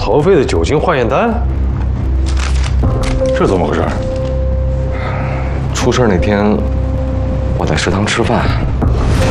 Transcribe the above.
合肥的酒精化验单，这怎么回事？ 出事那天，我在食堂吃饭，